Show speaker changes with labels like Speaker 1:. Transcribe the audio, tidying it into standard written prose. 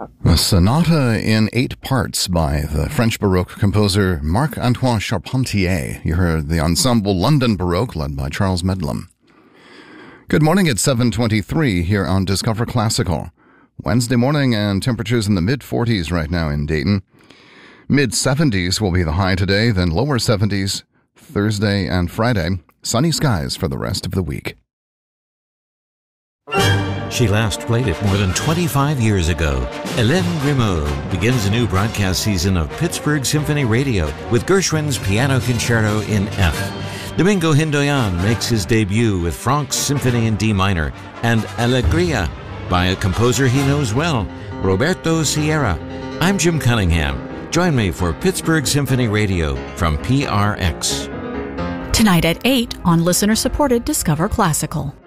Speaker 1: A sonata in 8 parts by the French Baroque composer Marc-Antoine Charpentier. You heard the ensemble London Baroque led by Charles Medlam. Good morning, it's 7:23 here on Discover Classical. Wednesday morning and temperatures in the mid-40s right now in Dayton. Mid-70s will be the high today, then lower 70s Thursday and Friday. Sunny skies for the rest of the week.
Speaker 2: She last played it more than 25 years ago. Hélène Grimaud begins a new broadcast season of Pittsburgh Symphony Radio with Gershwin's Piano Concerto in F. Domingo Hindoyan makes his debut with Franck's Symphony in D minor and Alegría by a composer he knows well, Roberto Sierra. I'm Jim Cunningham. Join me for Pittsburgh Symphony Radio from PRX.
Speaker 3: Tonight at 8 on listener-supported Discover Classical.